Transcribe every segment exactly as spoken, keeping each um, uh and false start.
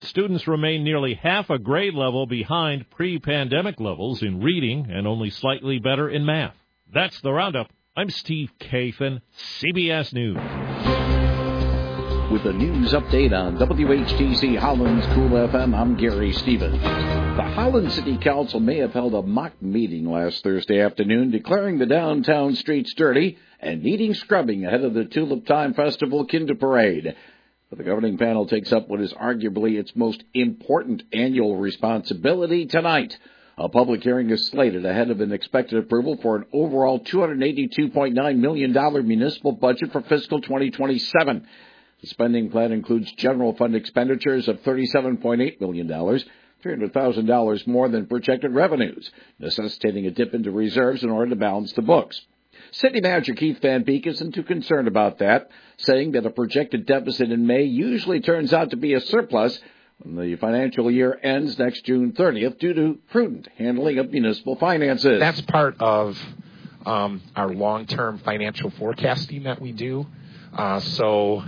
students remain nearly half a grade level behind pre-pandemic levels in reading and only slightly better in math. That's the Roundup. I'm Steve Kathan, C B S News. With a news update on W H T C Holland's Cool F M, I'm Gary Stevens. The Holland City Council may have held a mock meeting last Thursday afternoon declaring the downtown streets dirty and needing scrubbing ahead of the Tulip Time Festival Kinder Parade. But the governing panel takes up what is arguably its most important annual responsibility tonight. A public hearing is slated ahead of an expected approval for an overall two hundred eighty-two point nine million dollars municipal budget for fiscal twenty twenty-seven. The spending plan includes general fund expenditures of thirty-seven point eight million dollars, three hundred thousand dollars more than projected revenues, necessitating a dip into reserves in order to balance the books. City Manager Keith Van Beek isn't too concerned about that, saying that a projected deficit in May usually turns out to be a surplus when the financial year ends next June thirtieth due to prudent handling of municipal finances. That's part of um, our long-term financial forecasting that we do. Uh, so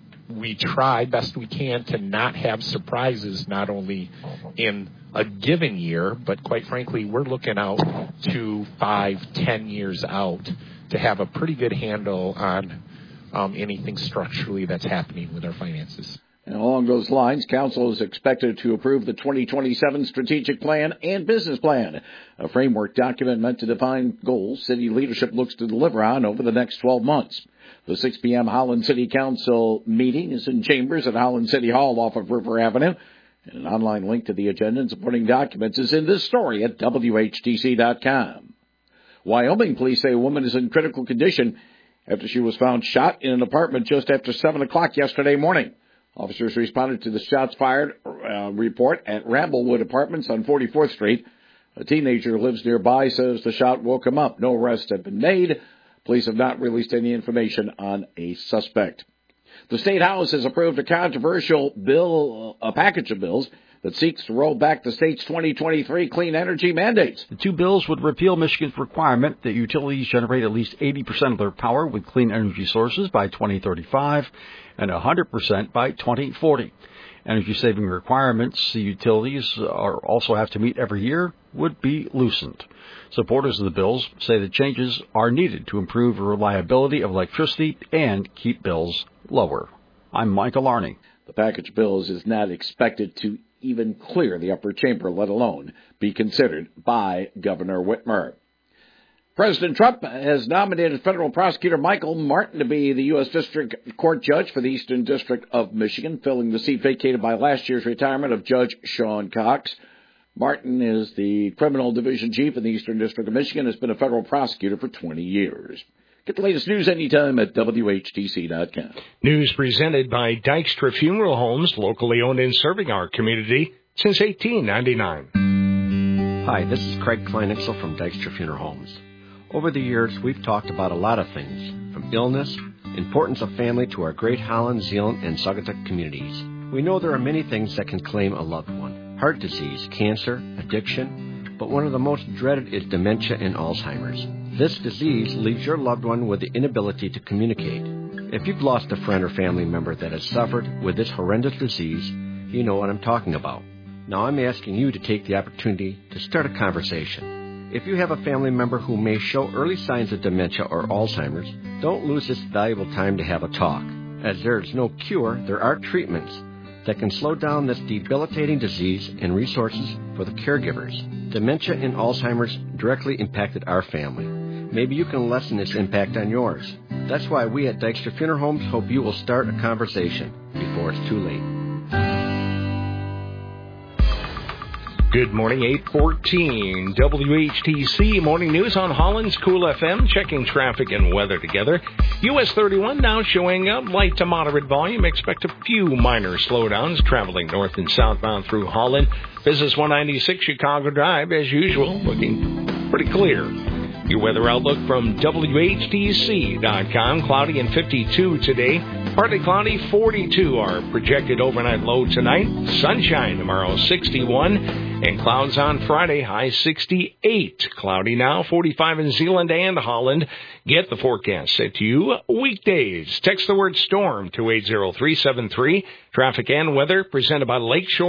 we try best we can to not have surprises, not only in a given year, but quite frankly, we're looking out to five, ten years out to have a pretty good handle on um, anything structurally that's happening with our finances. And along those lines, Council is expected to approve the twenty twenty-seven Strategic Plan and Business Plan, a framework document meant to define goals city leadership looks to deliver on over the next twelve months. The six p.m. Holland City Council meeting is in chambers at Holland City Hall off of River Avenue. And an online link to the agenda and supporting documents is in this story at W H T C dot com. Wyoming police say a woman is in critical condition after she was found shot in an apartment just after seven o'clock yesterday morning. Officers responded to the shots fired uh, report at Ramblewood Apartments on forty-fourth Street. A teenager who lives nearby says the shot woke him up. No arrests have been made. Police have not released any information on a suspect. The State House has approved a controversial bill, a package of bills that seeks to roll back the state's twenty twenty-three clean energy mandates. The two bills would repeal Michigan's requirement that utilities generate at least eighty percent of their power with clean energy sources by twenty thirty-five and one hundred percent by twenty forty. Energy-saving requirements the utilities are also have to meet every year would be loosened. Supporters of the bills say the changes are needed to improve the reliability of electricity and keep bills lower. I'm Michael Arney. The package of bills is not expected to even clear the upper chamber, let alone be considered by Governor Whitmer. President Trump has nominated federal prosecutor Michael Martin to be the U S District Court Judge for the Eastern District of Michigan, filling the seat vacated by last year's retirement of Judge Sean Cox. Martin is the criminal division chief in the Eastern District of Michigan and has been a federal prosecutor for twenty years. Get the latest news anytime at W H T C dot com. News presented by Dykstra Funeral Homes, locally owned and serving our community since eighteen ninety-nine. Hi, this is Craig Kleinixel from Dykstra Funeral Homes. Over the years, we've talked about a lot of things, from illness, importance of family to our great Holland, Zeeland, and Saugatuck communities. We know there are many things that can claim a loved one. Heart disease, cancer, addiction, but one of the most dreaded is dementia and Alzheimer's. This disease leaves your loved one with the inability to communicate. If you've lost a friend or family member that has suffered with this horrendous disease, you know what I'm talking about. Now I'm asking you to take the opportunity to start a conversation. If you have a family member who may show early signs of dementia or Alzheimer's, don't lose this valuable time to have a talk. As there is no cure, there are treatments that can slow down this debilitating disease and resources for the caregivers. Dementia and Alzheimer's directly impacted our family. Maybe you can lessen its impact on yours. That's why we at Dykstra Funeral Homes hope you will start a conversation before it's too late. Good morning, eight fourteen W H T C Morning News on Holland's Cool F M, checking traffic and weather together. U S thirty-one now showing up light to moderate volume. Expect a few minor slowdowns traveling north and southbound through Holland. Business one ninety-six Chicago Drive, as usual, looking pretty clear. Your weather outlook from W H T C dot com. Cloudy and fifty-two today. Partly cloudy, forty-two our projected overnight low tonight. Sunshine tomorrow, sixty-one. And clouds on Friday, high sixty-eight. Cloudy now, forty-five in Zeeland and Holland. Get the forecast set to you weekdays. Text the word storm to eight zero three seven three. Traffic and weather presented by Lakeshore.